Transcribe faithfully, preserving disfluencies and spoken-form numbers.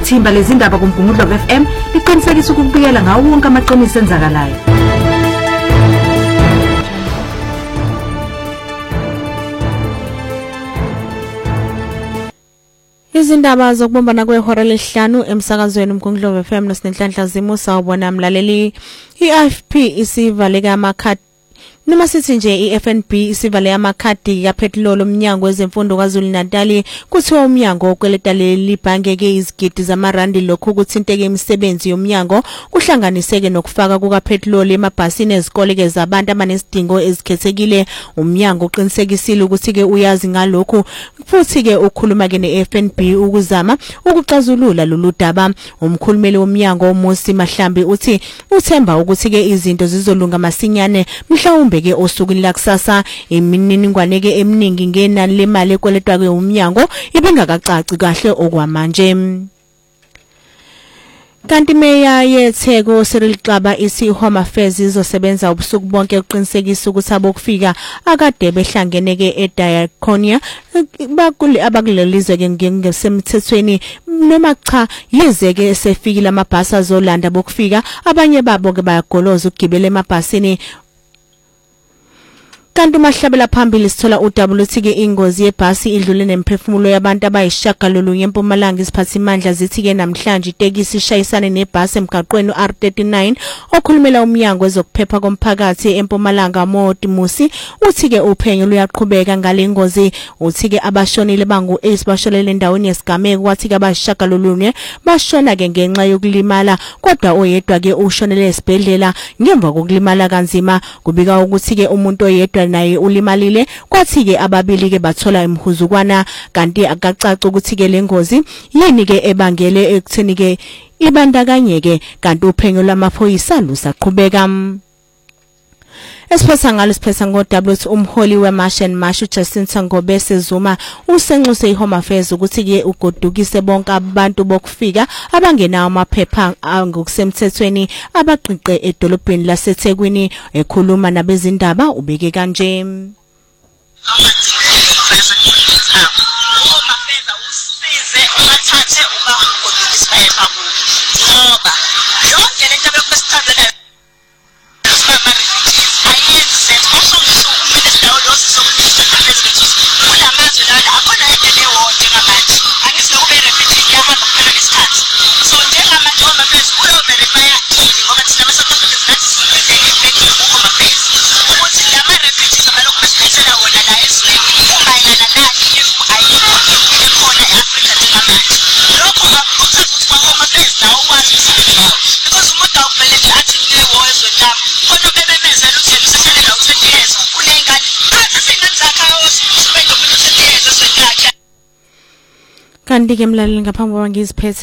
ithimba lezindaba kuMgungundlovu F M liqinisekisa ukubikela ngawo wonke amaqiniso enzakalayo. Izindaba zokubumbana kwehora lesihlanu emsakazweni uMgungundlovu F M nosinenhlanhla zimo sawubona mlaleli. I-I F P isivaleka amakhadi noma sithi nje i-F N B isivale amakhadi kaPetrol omnyango wezemfundo kwaZulu Natal kuthiwa umnyango okweleta leli bhange ke izigidi zamarandi lokho ukuthinteke imisebenzi yomnyango kuhlanganiseke nokufaka kukaPetrol emabhasini ezikole ke zabantu abanesidingo ezikhethekile. Umnyango uqinisekisile ukuthi ke uyazi ngalokho futhi ke ukhuluma ke ne-F N B ukuzama ukuxazulula lolu daba. Umkhulumeli womnyango uMusi Mahlambi uthi uthemba ukuthi ke izinto zizolunga masinyane mhlawumbe ke osukwini lakusasa. Imininingwane ke eminingi ngenani lemali ekweletwa ke umnyango ibingakacaci kahle okwamanje. Kanti meya yeTheko Cyril Xaba isi Home Affairs izosebenza ubusuku bonke uqinisekisa ukuthi abokufika akade behlangene ke eDiaconia bakule abakulelizwe ke ngesemthethweni noma cha yize ke sefikile amabhasi azolanda bokufika abanye babo ke bayagoloza ukugibela emabhasini. Kanti mahlabela phambili sithola uW T ke ingozi yebhasi idlule nemphefumulo yabantu abayishagalolunye eMpumalanga isiphathimandla zithi ke namhlanje itekisi ishayisane nebhasi emgaqweni R thirty-nine. Okhulumela umnyango wezokuphepha komphakathi eMpumalanga Modi Musi uthi ke uphenyo luyaqhubeka ngale ngozi. Uthi ke abashonile bangu eight bashonele endaweni yesigameko kwathi ke abashagalolunye bashona ke ngenxa yokulimala kodwa oyedwa ke ushonele esibhedlela ngemva kokulimala kanzima. Kubika ukuthi ke umuntu oyedwa naye ulimalile kwathi ke ababili ke bathola imhuzukwana. Kanti akacaca ukuthi ke lengozi yini ke ebangele ekutheni ke ibandakanyeke. Kanti uphenyo lwamaphoyisa lusaqhubeka. Esiphetha ngalo siphetha ngoW umholi weMarch and March Justin Ngobese Zuma usenxuse iHome Affairs ukuthi ke ugodukise bonke abantu bokufika abangenawo amaphepha ngokusemthethweni abaqiqe edolobheni laseThekwini. Ekhuluma nabezindaba ubeke kanje. Kanti ke mlaleli ngaphambi kwangiziphethe